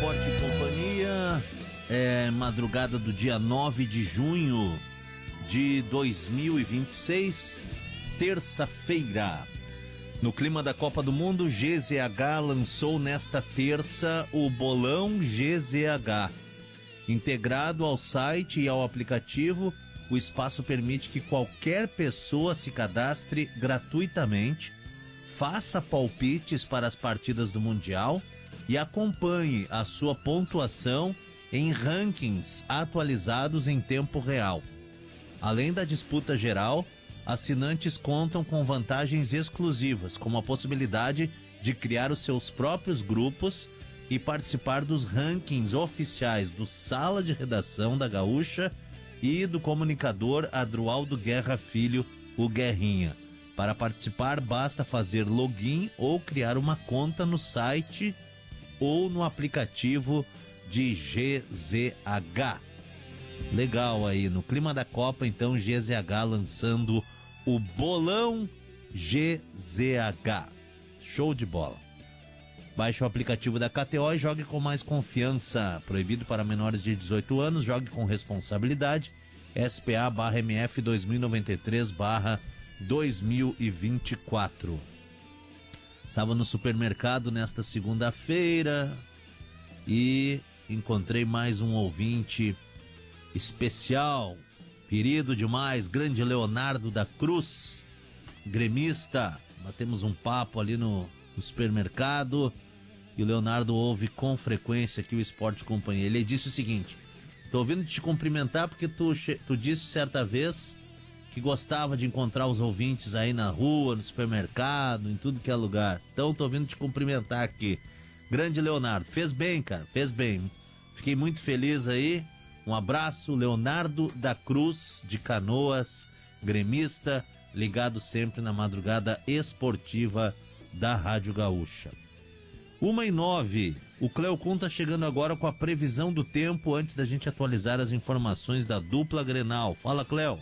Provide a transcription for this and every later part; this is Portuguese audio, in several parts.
Esporte e Companhia. É madrugada do dia 9 de junho de 2026, terça-feira. No clima da Copa do Mundo, GZH lançou nesta terça o Bolão GZH. Integrado ao site e ao aplicativo, o espaço permite que qualquer pessoa se cadastre gratuitamente, faça palpites para as partidas do Mundial e acompanhe a sua pontuação em rankings atualizados em tempo real. Além da disputa geral, assinantes contam com vantagens exclusivas, como a possibilidade de criar os seus próprios grupos e participar dos rankings oficiais do Sala de Redação da Gaúcha e do comunicador Adroaldo Guerra Filho, o Guerrinha. Para participar, basta fazer login ou criar uma conta no site ou no aplicativo de GZH. Legal aí, no clima da Copa, então, GZH lançando o Bolão GZH. Show de bola. Baixe o aplicativo da KTO e jogue com mais confiança. Proibido para menores de 18 anos, jogue com responsabilidade. SPA/MF 2093/2024. Estava no supermercado nesta segunda-feira e encontrei mais um ouvinte especial, querido demais, grande Leonardo da Cruz, gremista. Batemos um papo ali no supermercado e o Leonardo ouve com frequência aqui o Esporte Companhia. Ele disse o seguinte: tô ouvindo te cumprimentar porque tu disse certa vez que gostava de encontrar os ouvintes aí na rua, no supermercado, em tudo que é lugar. Então tô ouvindo te cumprimentar aqui. Grande Leonardo, fez bem, cara, fez bem. Fiquei muito feliz aí. Um abraço, Leonardo da Cruz, de Canoas, gremista, ligado sempre na madrugada esportiva da Rádio Gaúcha. 1h09, o Cleocum tá chegando agora com a previsão do tempo antes da gente atualizar as informações da dupla Grenal. Fala, Cleo.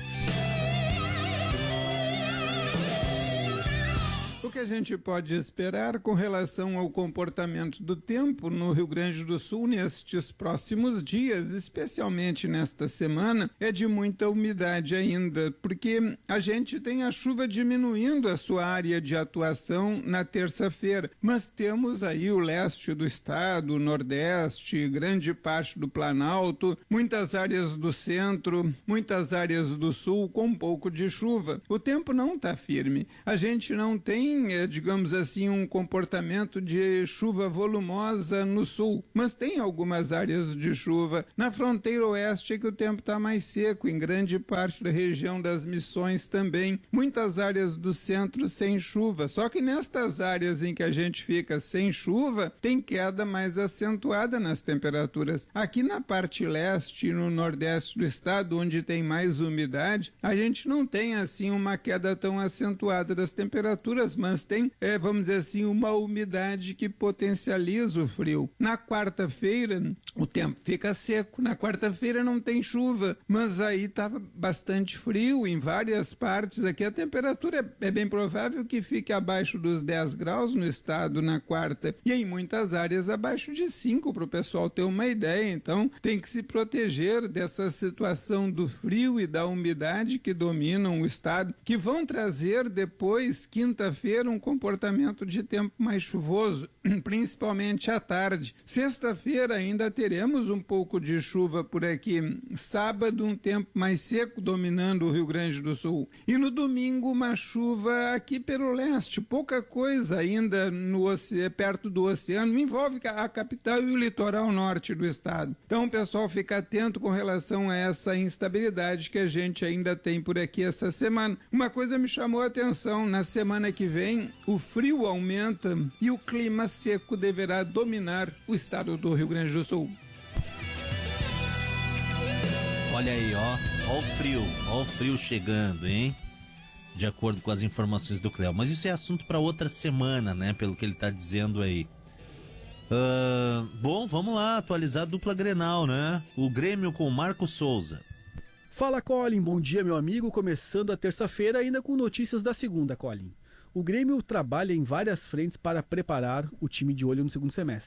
O que a gente pode esperar com relação ao comportamento do tempo no Rio Grande do Sul nestes próximos dias, especialmente nesta semana, é de muita umidade ainda, porque a gente tem a chuva diminuindo a sua área de atuação na terça-feira, mas temos aí o leste do estado, o nordeste, grande parte do Planalto, muitas áreas do centro, muitas áreas do sul com um pouco de chuva. O tempo não está firme, a gente não tem, digamos assim, um comportamento de chuva volumosa no sul, mas tem algumas áreas de chuva. Na fronteira oeste é que o tempo está mais seco, em grande parte da região das Missões também. Muitas áreas do centro sem chuva, só que nestas áreas em que a gente fica sem chuva, tem queda mais acentuada nas temperaturas. Aqui na parte leste e no nordeste do estado, onde tem mais umidade, a gente não tem assim uma queda tão acentuada das temperaturas, mas tem, vamos dizer assim, uma umidade que potencializa o frio. Na quarta-feira, o tempo fica seco. Na quarta-feira não tem chuva, mas aí estava bastante frio em várias partes. Aqui a temperatura é bem provável que fique abaixo dos 10 graus no estado na quarta, e em muitas áreas abaixo de 5, para o pessoal ter uma ideia. Então tem que se proteger dessa situação do frio e da umidade que dominam o estado, que vão trazer depois, quinta-feira, um comportamento de tempo mais chuvoso, principalmente à tarde. Sexta-feira ainda teremos um pouco de chuva por aqui. Sábado, um tempo mais seco dominando o Rio Grande do Sul. E no domingo, uma chuva aqui pelo leste. Pouca coisa ainda perto do oceano. Envolve a capital e o litoral norte do estado. Então, o pessoal fica atento com relação a essa instabilidade que a gente ainda tem por aqui essa semana. Uma coisa me chamou a atenção. Na semana que vem, o frio aumenta e o clima seco deverá dominar o estado do Rio Grande do Sul. Olha aí, ó o frio chegando, hein? De acordo com as informações do Cléo. Mas isso é assunto para outra semana, né? Pelo que ele tá dizendo aí. Bom, vamos lá, atualizar a dupla Grenal, né? O Grêmio com o Marco Souza. Fala, Colin, bom dia, meu amigo. Começando a terça-feira ainda com notícias da segunda, Colin. O Grêmio trabalha em várias frentes para preparar o time de olho no segundo semestre.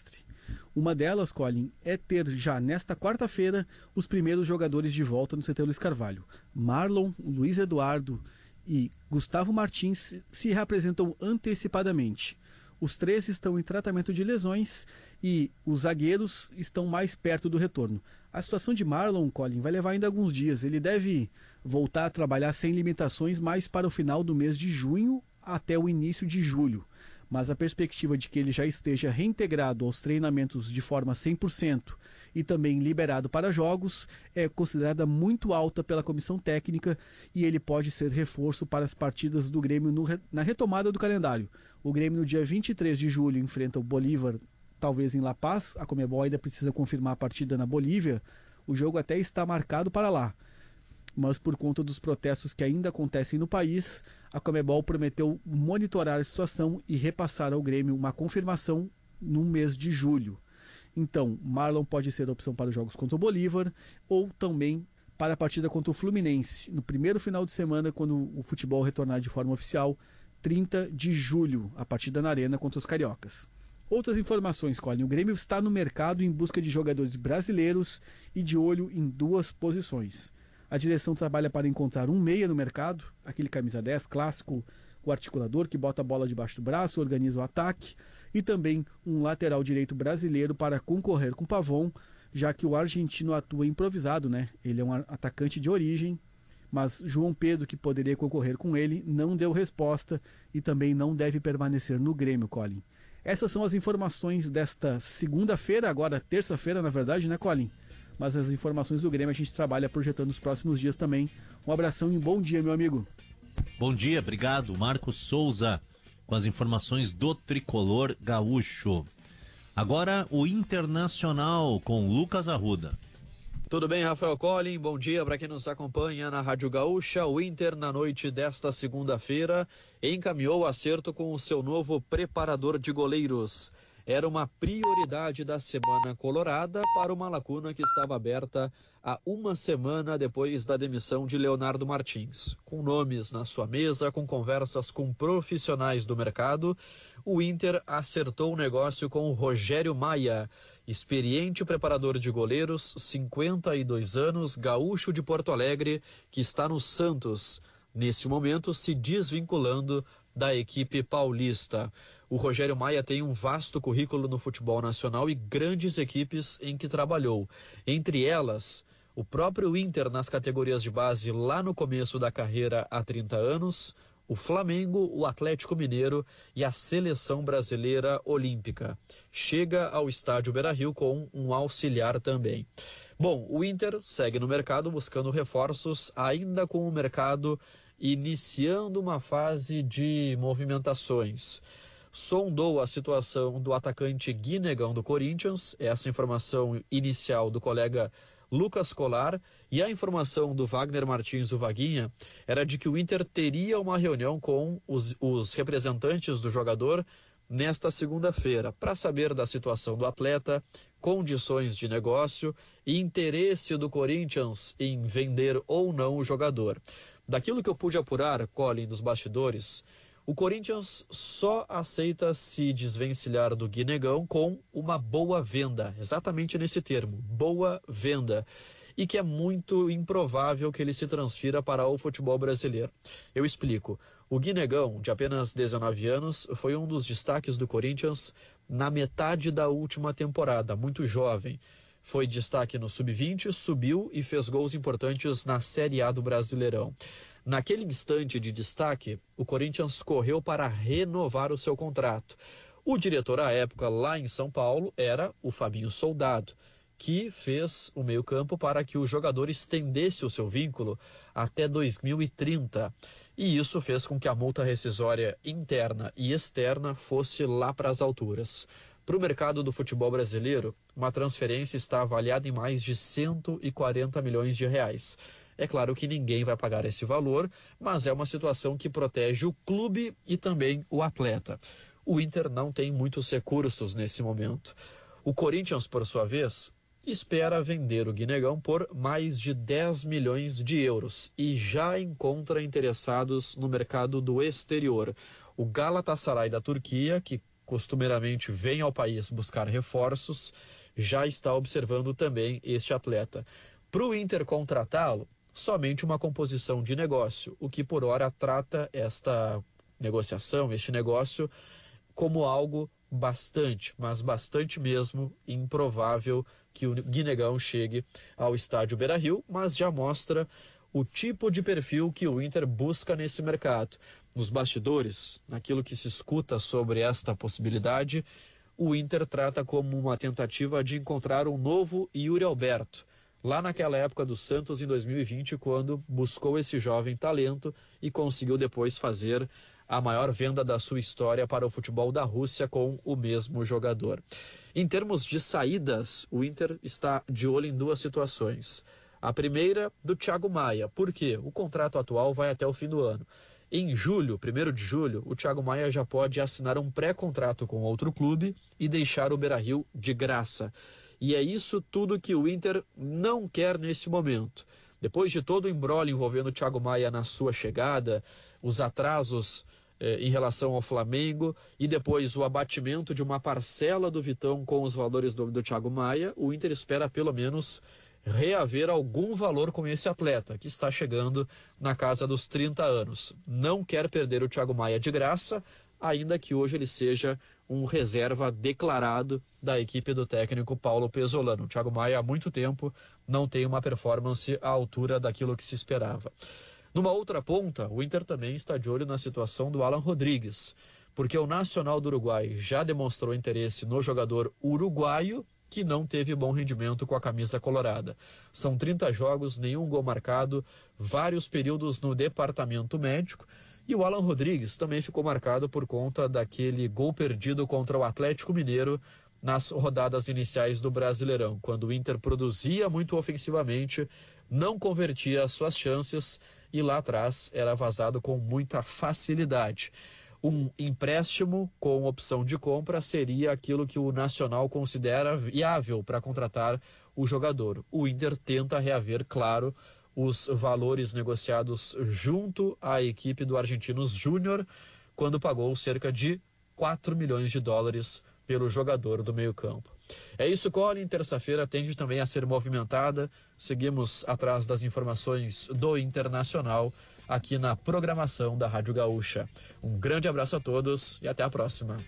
Uma delas, Colin, é ter já nesta quarta-feira os primeiros jogadores de volta no CT Luiz Carvalho. Marlon, Luiz Eduardo e Gustavo Martins se reapresentam antecipadamente. Os três estão em tratamento de lesões e os zagueiros estão mais perto do retorno. A situação de Marlon, Colin, vai levar ainda alguns dias. Ele deve voltar a trabalhar sem limitações mais para o final do mês de junho até o início de julho. Mas a perspectiva de que ele já esteja reintegrado aos treinamentos de forma 100% e também liberado para jogos é considerada muito alta pela comissão técnica e ele pode ser reforço para as partidas do Grêmio na retomada do calendário. O Grêmio no dia 23 de julho enfrenta o Bolívar, talvez em La Paz. A Conmebol ainda precisa confirmar a partida na Bolívia. O jogo até está marcado para lá. Mas por conta dos protestos que ainda acontecem no país, a Conmebol prometeu monitorar a situação e repassar ao Grêmio uma confirmação no mês de julho. Então, Marlon pode ser a opção para os jogos contra o Bolívar ou também para a partida contra o Fluminense, no primeiro final de semana, quando o futebol retornar de forma oficial, 30 de julho, a partida na Arena contra os Cariocas. Outras informações, Colin. O Grêmio está no mercado em busca de jogadores brasileiros e de olho em duas posições. A direção trabalha para encontrar um meia no mercado, aquele camisa 10 clássico, o articulador que bota a bola debaixo do braço, organiza o ataque, e também um lateral direito brasileiro para concorrer com o Pavon, já que o argentino atua improvisado, né? Ele é um atacante de origem, mas João Pedro, que poderia concorrer com ele, não deu resposta e também não deve permanecer no Grêmio, Colin. Essas são as informações desta segunda-feira, agora terça-feira, na verdade, né, Colin? Mas as informações do Grêmio a gente trabalha projetando nos próximos dias também. Um abração e um bom dia, meu amigo. Bom dia, obrigado. Marcos Souza com as informações do Tricolor Gaúcho. Agora o Internacional com Lucas Arruda. Tudo bem, Rafael Collin? Bom dia para quem nos acompanha na Rádio Gaúcha. O Inter, na noite desta segunda-feira, encaminhou o acerto com o seu novo preparador de goleiros. Era uma prioridade da semana colorada para uma lacuna que estava aberta há uma semana depois da demissão de Leonardo Martins. Com nomes na sua mesa, com conversas com profissionais do mercado, o Inter acertou o negócio com o Rogério Maia, experiente preparador de goleiros, 52 anos, gaúcho de Porto Alegre, que está no Santos, nesse momento se desvinculando da equipe paulista. O Rogério Maia tem um vasto currículo no futebol nacional e grandes equipes em que trabalhou. Entre elas, o próprio Inter nas categorias de base lá no começo da carreira há 30 anos, o Flamengo, o Atlético Mineiro e a Seleção Brasileira Olímpica. Chega ao estádio Beira-Rio com um auxiliar também. Bom, o Inter segue no mercado buscando reforços, ainda com o mercado iniciando uma fase de movimentações. Sondou a situação do atacante Guinegão do Corinthians, essa informação inicial do colega Lucas Colar, e a informação do Wagner Martins, o Vaguinha, era de que o Inter teria uma reunião com os representantes do jogador nesta segunda-feira, para saber da situação do atleta, condições de negócio e interesse do Corinthians em vender ou não o jogador. Daquilo que eu pude apurar, Colin, dos bastidores, o Corinthians só aceita se desvencilhar do Guinegão com uma boa venda, exatamente nesse termo, boa venda, e que é muito improvável que ele se transfira para o futebol brasileiro. Eu explico. O Guinegão, de apenas 19 anos, foi um dos destaques do Corinthians na metade da última temporada, muito jovem. Foi destaque no Sub-20, subiu e fez gols importantes na Série A do Brasileirão. Naquele instante de destaque, o Corinthians correu para renovar o seu contrato. O diretor à época, lá em São Paulo, era o Fabinho Soldado, que fez o meio-campo para que o jogador estendesse o seu vínculo até 2030. E isso fez com que a multa rescisória interna e externa fosse lá para as alturas. Para o mercado do futebol brasileiro, uma transferência está avaliada em mais de 140 milhões de reais. É claro que ninguém vai pagar esse valor, mas é uma situação que protege o clube e também o atleta. O Inter não tem muitos recursos nesse momento. O Corinthians, por sua vez, espera vender o Guinegão por mais de 10 milhões de euros e já encontra interessados no mercado do exterior. O Galatasaray da Turquia, que costumeiramente vem ao país buscar reforços, já está observando também este atleta. Para o Inter contratá-lo, somente uma composição de negócio, o que por hora trata esta negociação, este negócio, como algo bastante, mas bastante mesmo, improvável que o Guinegão chegue ao estádio Beira-Rio, mas já mostra o tipo de perfil que o Inter busca nesse mercado. Nos bastidores, naquilo que se escuta sobre esta possibilidade, o Inter trata como uma tentativa de encontrar um novo Yuri Alberto, lá naquela época do Santos em 2020, quando buscou esse jovem talento e conseguiu depois fazer a maior venda da sua história para o futebol da Rússia com o mesmo jogador. Em termos de saídas, o Inter está de olho em duas situações. A primeira, do Thiago Maia. Por quê? O contrato atual vai até o fim do ano. Em julho, 1º de julho, o Thiago Maia já pode assinar um pré-contrato com outro clube e deixar o Beira-Rio de graça. E é isso tudo que o Inter não quer nesse momento. Depois de todo o imbróglio envolvendo o Thiago Maia na sua chegada, os atrasos em relação ao Flamengo e depois o abatimento de uma parcela do Vitão com os valores do Thiago Maia, o Inter espera pelo menos reaver algum valor com esse atleta, que está chegando na casa dos 30 anos. Não quer perder o Thiago Maia de graça, ainda que hoje ele seja um reserva declarado da equipe do técnico Paulo Pesolano. O Thiago Maia há muito tempo não tem uma performance à altura daquilo que se esperava. Numa outra ponta, o Inter também está de olho na situação do Alan Rodrigues, porque o Nacional do Uruguai já demonstrou interesse no jogador uruguaio, que não teve bom rendimento com a camisa colorada. São 30 jogos, nenhum gol marcado, vários períodos no departamento médico, e o Alan Rodrigues também ficou marcado por conta daquele gol perdido contra o Atlético Mineiro nas rodadas iniciais do Brasileirão, quando o Inter produzia muito ofensivamente, não convertia as suas chances e lá atrás era vazado com muita facilidade. Um empréstimo com opção de compra seria aquilo que o Nacional considera viável para contratar o jogador. O Inter tenta reaver, claro, os valores negociados junto à equipe do Argentinos Júnior, quando pagou cerca de 4 milhões de dólares pelo jogador do meio-campo. É isso, Colin. Terça-feira tende também a ser movimentada. Seguimos atrás das informações do Internacional aqui na programação da Rádio Gaúcha. Um grande abraço a todos e até a próxima.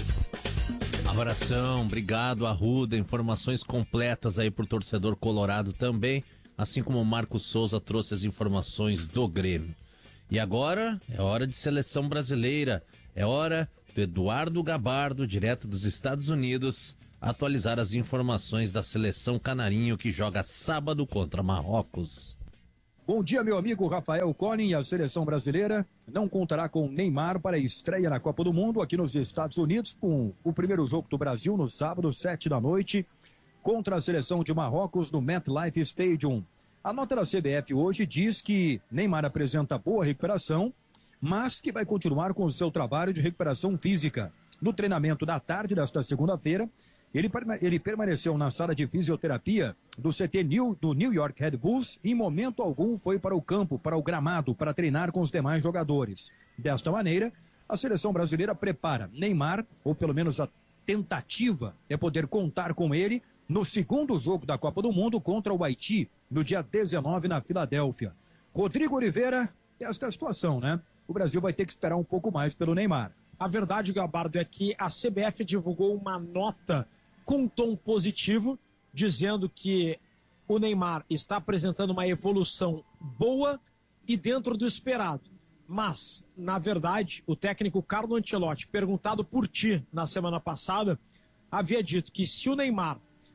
Abração, obrigado, Arruda. Informações completas aí pro torcedor colorado também, assim como o Marcos Souza trouxe as informações do Grêmio. E agora é hora de seleção brasileira, é hora do Eduardo Gabardo, direto dos Estados Unidos, atualizar as informações da seleção canarinho que joga sábado contra Marrocos. Bom dia, meu amigo Rafael Collin. A seleção brasileira não contará com Neymar para a estreia na Copa do Mundo aqui nos Estados Unidos, com o primeiro jogo do Brasil no sábado, 7h, contra a seleção de Marrocos no MetLife Stadium. A nota da CBF hoje diz que Neymar apresenta boa recuperação, mas que vai continuar com o seu trabalho de recuperação física. No treinamento da tarde desta segunda-feira, ele permaneceu na sala de fisioterapia do CT do New York Red Bulls e em momento algum foi para o campo, para o gramado, para treinar com os demais jogadores. Desta maneira, a seleção brasileira prepara Neymar, ou pelo menos a tentativa é poder contar com ele no segundo jogo da Copa do Mundo contra o Haiti, no dia 19 na Filadélfia. Rodrigo Oliveira, esta é a situação, né? O Brasil vai ter que esperar um pouco mais pelo Neymar. A verdade, Gabardo, é que a CBF divulgou uma nota com um tom positivo, dizendo que o Neymar está apresentando uma evolução boa e dentro do esperado. Mas, na verdade, o técnico Carlo Ancelotti, perguntado por ti na semana passada, havia dito que se o Neymar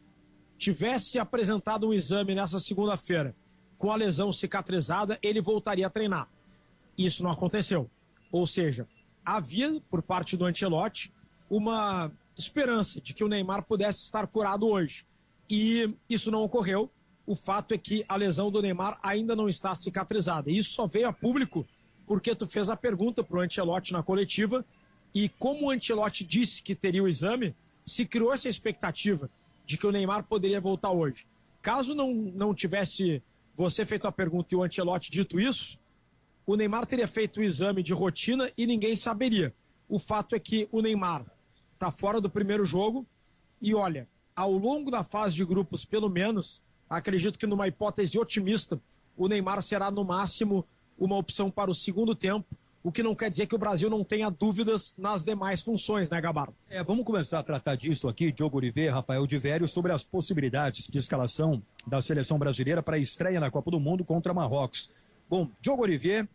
tivesse apresentado um exame nessa segunda-feira com a lesão cicatrizada, ele voltaria a treinar. Isso não aconteceu. Ou seja, havia, por parte do Ancelotti, uma esperança de que o Neymar pudesse estar curado hoje. E isso não ocorreu. O fato é que a lesão do Neymar ainda não está cicatrizada. E isso só veio a público porque tu fez a pergunta para o Ancelotti na coletiva e como o Ancelotti disse que teria o exame, se criou essa expectativa de que o Neymar poderia voltar hoje. Caso não tivesse você feito a pergunta e o Ancelotti dito isso, o Neymar teria feito o exame de rotina e ninguém saberia. O fato é que o Neymar tá fora do primeiro jogo. E olha, ao longo da fase de grupos, pelo menos, acredito que numa hipótese otimista, o Neymar será no máximo uma opção para o segundo tempo, o que não quer dizer que o Brasil não tenha dúvidas nas demais funções, né, Gabardo? Vamos começar a tratar disso aqui, Diogo Oliveira, Rafael de Vério, sobre as possibilidades de escalação da seleção brasileira para a estreia na Copa do Mundo contra Marrocos. Bom, Diogo Oliveira,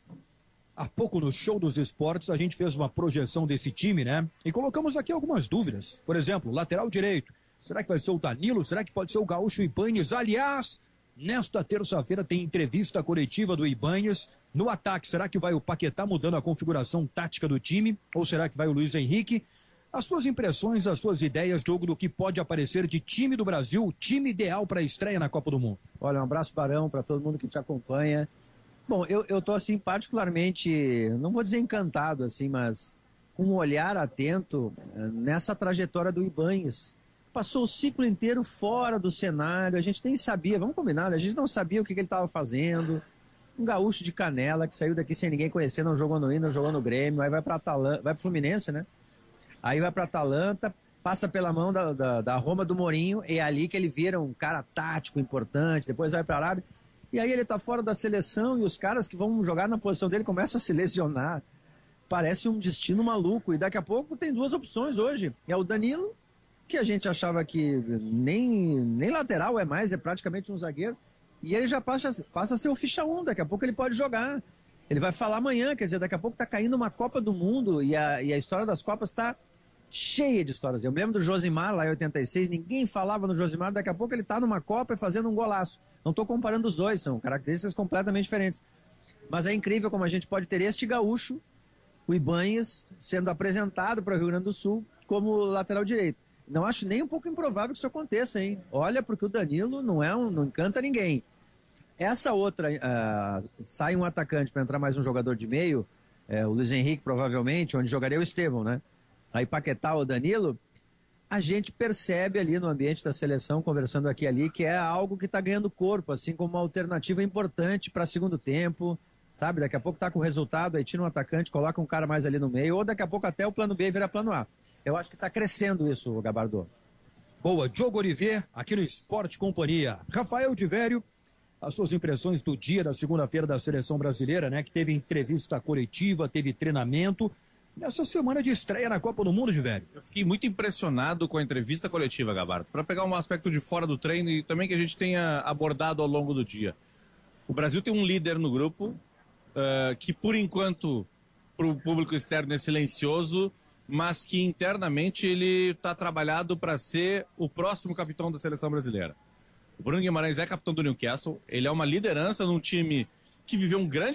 há pouco no Show dos Esportes a gente fez uma projeção desse time, né? E colocamos aqui algumas dúvidas. Por exemplo, lateral direito. Será que vai ser o Danilo? Será que pode ser o Gaúcho Ibañez? Aliás, nesta terça-feira tem entrevista coletiva do Ibañez. No ataque, será que vai o Paquetá mudando a configuração tática do time? Ou será que vai o Luiz Henrique? As suas impressões, as suas ideias, Diogo, do que pode aparecer de time do Brasil, time ideal para a estreia na Copa do Mundo. Olha, um abraço, Barão, para todo mundo que te acompanha. Bom, eu tô assim, particularmente, não vou dizer encantado, assim, mas com um olhar atento nessa trajetória do Ibañez. Passou o ciclo inteiro fora do cenário, a gente nem sabia, vamos combinar, a gente não sabia o que ele estava fazendo. Um gaúcho de Canela que saiu daqui sem ninguém conhecer, não jogou no Inter, não jogou no Grêmio, aí vai para Atalanta, vai para Fluminense, né? Aí vai para Atalanta, passa pela mão da Roma do Mourinho, é ali que ele vira um cara tático importante, depois vai para a Arábia, e aí ele tá fora da seleção e os caras que vão jogar na posição dele começam a se lesionar. Parece um destino maluco, e daqui a pouco tem duas opções hoje, é o Danilo, que a gente achava que nem lateral é mais, é praticamente um zagueiro, e ele já passa a ser o ficha 1, daqui a pouco ele pode jogar. Ele vai falar amanhã, quer dizer, daqui a pouco tá caindo uma Copa do Mundo e a história das Copas tá cheia de histórias. Eu me lembro do Josimar lá em 86, ninguém falava no Josimar, daqui a pouco ele tá numa Copa e fazendo um golaço. Não tô comparando os dois, são características completamente diferentes. Mas é incrível como a gente pode ter este gaúcho, o Ibañez, sendo apresentado para o Rio Grande do Sul como lateral direito. Não acho nem um pouco improvável que isso aconteça, hein? Olha, porque o Danilo não encanta ninguém. Essa outra, sai um atacante para entrar mais um jogador de meio, o Luiz Henrique provavelmente, onde jogaria o Estevão, né? Aí Paquetá ou Danilo, a gente percebe ali no ambiente da seleção, conversando aqui e ali, que é algo que está ganhando corpo, assim como uma alternativa importante para segundo tempo, sabe? Daqui a pouco tá com resultado, aí tira um atacante, coloca um cara mais ali no meio, ou daqui a pouco até o plano B vira plano A. Eu acho que está crescendo isso, Gabardo. Boa, Diogo Oliveira, aqui no Esporte Companhia. Rafael de Vério, as suas impressões do dia da segunda-feira da seleção brasileira, né? Que teve entrevista coletiva, teve treinamento. Nessa semana de estreia na Copa do Mundo, de Vério. Eu fiquei muito impressionado com a entrevista coletiva, Gabardo. Para pegar um aspecto de fora do treino e também que a gente tenha abordado ao longo do dia. O Brasil tem um líder no grupo que, por enquanto, para o público externo é silencioso, mas que internamente ele está trabalhado para ser o próximo capitão da seleção brasileira. O Bruno Guimarães é capitão do Newcastle, ele é uma liderança num time que viveu um grande